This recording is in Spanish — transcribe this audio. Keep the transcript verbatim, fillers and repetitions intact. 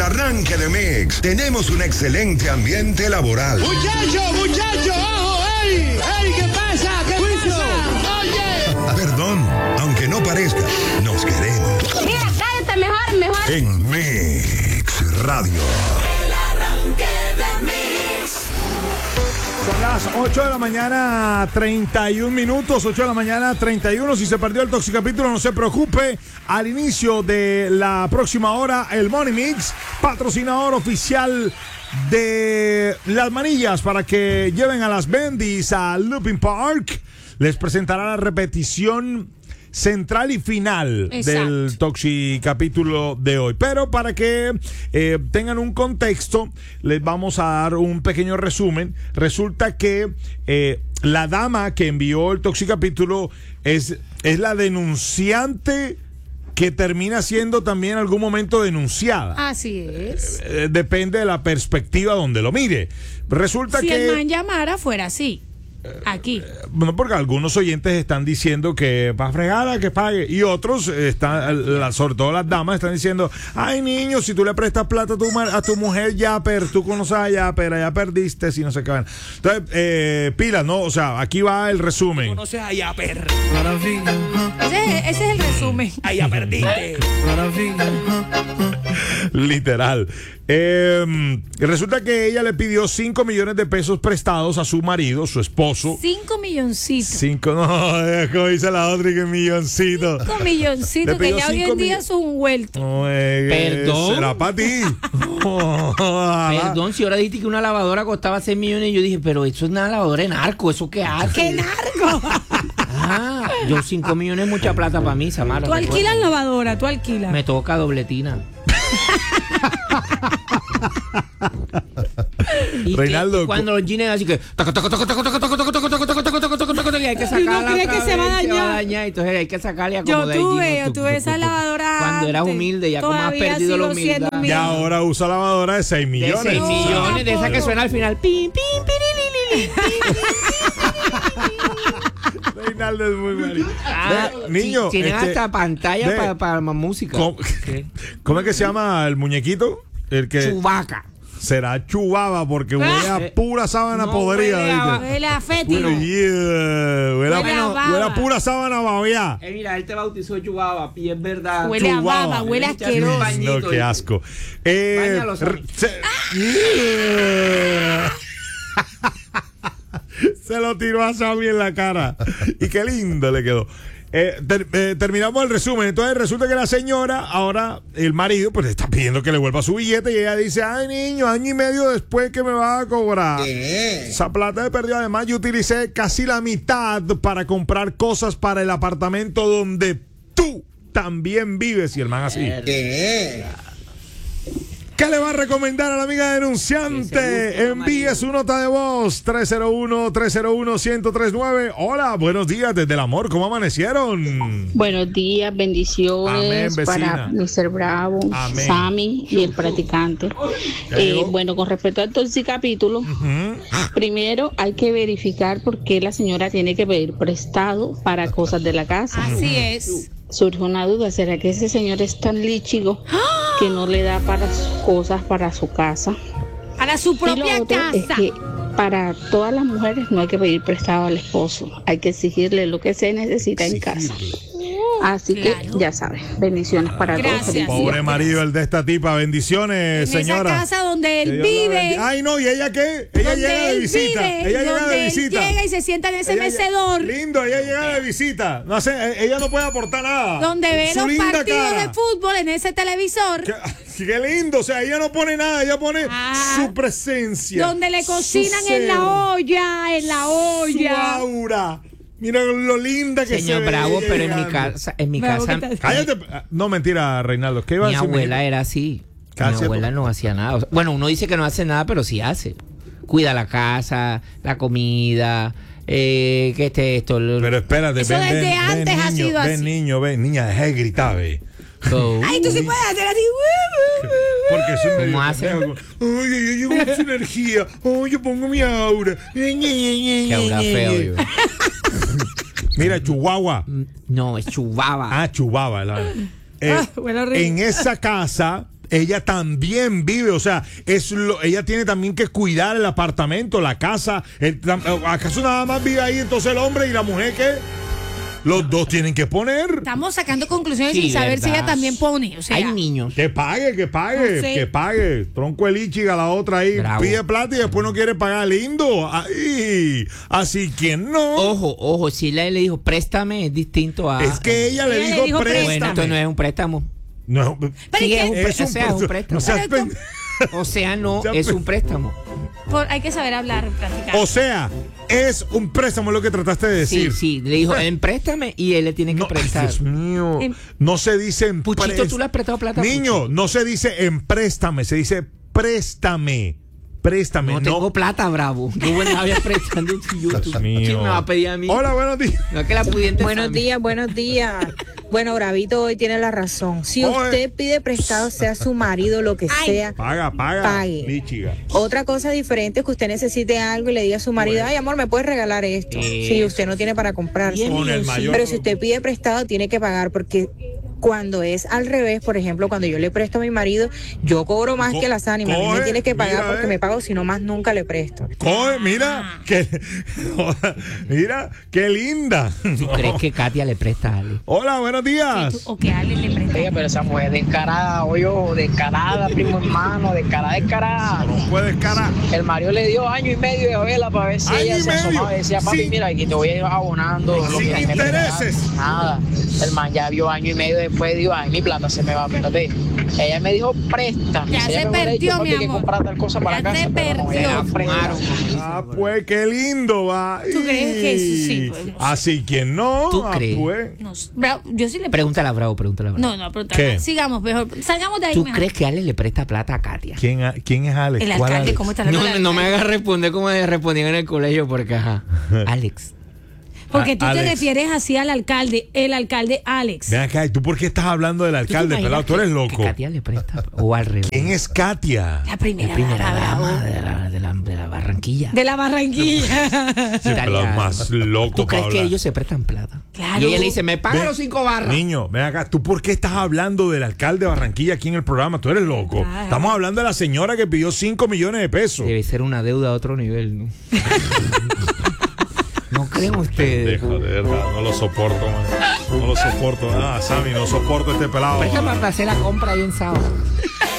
arranque de Mix, tenemos un excelente ambiente laboral. ¡Muchacho, muchacho! ¡Ojo! ¡Ey! ¡Ey! ¿Qué pasa? ¿Qué ¡Juicio! pasa? ¡Oye! Perdón, aunque no parezca, nos queremos. Mira, cállate mejor, mejor. En Mix Radio. El arranque de Mix. Son las ocho de la mañana, treinta y un minutos, ocho de la mañana, treinta y uno. Si se perdió el Toxicapítulo, no se preocupe. Al inicio de la próxima hora, el Money Mix, patrocinador oficial de las manillas para que lleven a las bendis a Looping Park, les presentará la repetición central y final Exacto. del Toxicapítulo de hoy. Pero para que eh, tengan un contexto, les vamos a dar un pequeño resumen. Resulta que eh, la dama que envió el Toxicapítulo es, es la denunciante que termina siendo también en algún momento denunciada. Así es. Eh, depende de la perspectiva donde lo mire. Resulta Si que... el man llamara, fuera así. Aquí. Bueno, porque algunos oyentes están diciendo que para fregar que pague, y otros están, la, sobre todo las damas, están diciendo: ay, niño, si tú le prestas plata a tu, a tu mujer, ya, pero tú conoces a ya, pero ya perdiste, si no se acaban. Entonces, eh, pilas, ¿no? O sea, aquí va el resumen. Conoces a Yaper. Ese, ese es el resumen. Ahí ya perdiste. Literal. Eh, resulta que ella le pidió cinco millones de pesos prestados a su marido, su esposo. Cinco milloncitos. Cinco, no, como dice la otra, que milloncito. Cinco milloncitos, Le que pidió ya hoy cinco en día mi- es un vuelto. No, eh, ¿Perdón? será para ti. Perdón, si ahora dijiste que una lavadora costaba seis millones, yo dije, pero eso es una lavadora en arco, ¿eso qué hace? ¡Qué narco! Ah, yo cinco millones es mucha plata para mí, Samara. Tú alquilas recuerda. lavadora, tú alquilas. Me toca dobletina. Y que- Reinaldo, y cuando los jeans así que toco, toco, toco, toco, toco, toco, toco, toco, toco, toco, toco, toco, toco, y hay que sacarla crees otra que se va a vez, dañar? dañar, entonces hay que sacarle a Yo acomodar el tuve, jean, yo tuve esa lavadora cuando eras antes. humilde, ya como has Todavía perdido la sigo siendo humildad. humilde. y ahora usa lavadora de seis De millones. seis No, millones, de esa que tampoco. suena al final. Pim, pim, pirililili, Reinaldo es muy malo. Ah, Ve, niño, sí, tienen este, hasta pantalla ve, para, para más música. ¿Cómo, ¿Qué? cómo es que se llama el muñequito? El que Chubaca. será Chubaba, porque huele a Eh, pura sábana no podrida. huele a- ¿viste? Huele a fétido. Huele, yeah, huele a- Huele a baba. huele a pura sábana babia. Eh, mira, él te bautizó Chubaba y es verdad. Huele a Chubaba. baba, huele a Echa- asqueroso. bañito, No, qué ¿viste? asco. Eh, Báñalo, Sammy. r- se, Yeah. Se lo tiró a Sammy en la cara. Y qué lindo le quedó. Eh, ter- eh, terminamos el resumen. Entonces resulta que la señora, ahora el marido, pues le está pidiendo que le vuelva su billete, y ella dice: ay, niño, año y medio después que me va a cobrar. Esa plata he perdido. Además, yo utilicé casi la mitad para comprar cosas para el apartamento donde tú también vives. Y el man así: ¿qué le va a recomendar a la amiga denunciante? Que se busque un Envíe marido. su nota de voz tres cero uno, tres cero uno, uno cero tres nueve. Hola, buenos días desde el amor. ¿Cómo amanecieron? Buenos días, bendiciones Amén, vecina. para mister Bravo, Amén. Sammy y el practicante. Ya Eh, llegó. bueno, con respecto al capítulo, primero hay que verificar por qué la señora tiene que pedir prestado para cosas de la casa. Así es. Surge una duda, ¿será que ese señor es tan líchigo que no le da para sus cosas para su casa? Para su Y propia lo otro es casa. que para todas las mujeres no hay que pedir prestado al esposo, hay que exigirle lo que se necesita en casa. Así Claro. que ya saben, bendiciones para Gracias. todos. Feliz día. Pobre marido el de esta tipa. En Bendiciones, señora. esa casa donde él Que Dios la vive. bendiga. Ay, no, ¿y ella qué? Ella donde llega de él visita. vive, ella llega donde de él visita. llega y se sienta en ese Ella- mecedor. Lindo, ella llega de visita. No hace, eh, ella no puede aportar nada. Donde ve Su los linda partidos cara. de fútbol en ese televisor. Qué, qué lindo, o sea, ella no pone nada, ella pone Ah. su presencia. Donde le su cocinan ser, en la olla, en la Su olla. aura. Mira lo linda que se Señor ve Bravo, ella pero en mi llegando. casa, en mi Bravo, casa, ¿qué tal? Cállate. No, mentira, Reinaldo. ¿Qué iba a mi decir? abuela mijito? era así. ¿Qué Mi hacía abuela tú? no hacía nada. O sea, bueno, uno dice que no hace nada, pero sí hace. Cuida la casa, la comida, eh, que este, esto. lo- Pero espérate, Eso ven, desde ven, antes ven, ha niño, sido ven, así. niño, ven, niña, deja de gritar, ve. Oh. Ay, tú sí puedes hacer así. Porque eso es ¿Cómo medio hace? pendejo. Ay, ay, yo llevo su energía. Ay, yo pongo mi aura. Qué aura feo, yo. Mira, Chihuahua. No, es chubaba. Ah, Chubaba. la- Eh, Ah, bueno, horrible. en esa casa, ella también vive, o sea, es lo, ella tiene también que cuidar el apartamento, la casa. El, ¿Acaso nada más vive ahí entonces el hombre y la mujer qué? Los dos tienen que poner. Estamos sacando conclusiones Sí, sin saber verdad. si ella también pone. O sea, Hay niños. Que pague, que pague, No sé. que pague. Tronco el Ichiga, la otra ahí. Bravo. Pide plata y después no quiere pagar. Lindo. Ahí. Así que no. Ojo, ojo, si ella le dijo préstame es distinto a. Es que ella le Ella le dijo, dijo préstame. Bueno, esto no es un préstamo. No, Pero Sí, ¿y qué? es un, pre- o sea, es un no préstamo. seas Pero pen- O sea, no, Ya, es pues. un préstamo. Por- hay que saber hablar, practicar. O sea, es un préstamo lo que trataste de Sí, decir. sí, le dijo, en préstame y él le tiene que No, ay, prestar. Dios mío. Em- No se dice en Puchito, prés- ¿tú le has prestado plata a Niño, Puchito? no se dice en préstame, se dice préstame. Préstame, No no. tengo plata, bravo. Yo voy a estar prestando si yo. Dios mío. ¿Quién me va a pedir a mí? Hola, buenos días. No es que la pudiente. Buenos días, buenos días. Bueno, Bravito hoy tiene la razón. Si Oye. usted pide prestado, sea su marido, lo que Ay. sea. Paga, paga. Pague. Lichiga. Otra cosa diferente es que usted necesite algo y le diga a su marido, ay amor, ¿me puedes regalar esto? Eh. Si usted no tiene para comprarse. Con el mayor. Pero si usted pide prestado, tiene que pagar porque cuando es al revés, por ejemplo, cuando yo le presto a mi marido, yo cobro más Co- que las ánimas. A mí coge, me tiene que pagar mira, porque eh. me pago, si no más nunca le presto. Coge, mira, que, mira, qué linda. ¿Tú crees que Katia le presta a Ale? Hola, buenos días. O que Ale le presta. Oiga, pero esa mujer descarada, oye, descarada, primo hermano, descarada, descarada. No puedes cara. El Mario le dio año y medio de vela para ver si ¿Año ella y se medio? asomaba y decía, papi, Sí. mira, aquí te voy a ir abonando. lo Sin que me intereses. regalaste". Nada. El man ya vio año y medio después, dijo, ay, mi plata se me va, espérate. Ella me dijo, presta. Ya Si ella se me hubiera perdió, dicho, papi, mi que amor. comprar tal cosa para Ya casa, se pero no, perdió. ella presta. Ah, pues qué lindo va. ¿Tú crees que eso sí? Y- Pues, no sé. Así que no. ¿Tú ah, crees? pues. No, Bravo, yo sí le Pregúntale a Bravo, pregúntale a Bravo. No, no, pero ¿Qué? sigamos mejor. Salgamos de ahí. ¿Tú mejor. crees que Ale le presta plata a Katia? ¿Quién, a- quién es Alex? El ¿Cuál alcalde, Alex? ¿cómo está No, hablando del no me alcalde? hagas responder como me respondían en el colegio, porque ajá. Alex. Porque tú A- te Alex. refieres así al alcalde, el alcalde Alex. Ven acá, ¿y tú por qué estás hablando del ¿Tú te alcalde, imaginas pelado? Tú eres que- loco. Que Katia le presta. O al revés. ¿Quién es Katia? La La primera, primera dama, dama Bravo. de la, de la, de la Barranquilla. De la Barranquilla. Sí, pelado más loco. ¿Tú crees para que hablar. ellos se prestan plata? Claro. Y ella le dice, me paga Ven, los cinco barras. Niño, ven acá, ¿tú por qué estás hablando del alcalde de Barranquilla aquí en el programa? Tú eres loco. Claro. Estamos hablando de la señora que pidió cinco millones de pesos. Debe ser una deuda a otro nivel, ¿no? ¿No creen ustedes? Deja, de verdad, no lo soporto, man. No lo soporto. Ah, Sammy, no soporto este pelado. Préstame para hacer la compra ahí en sábado.